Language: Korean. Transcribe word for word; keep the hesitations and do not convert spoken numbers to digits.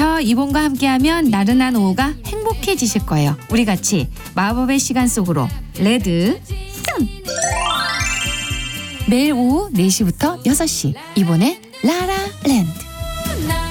저 이본과 함께하면 나른한 오후가 행복해지실 거예요. 우리 같이 마법의 시간 속으로 레드 썬! 매일 오후 네 시부터 여섯 시 이본의 라라랜드.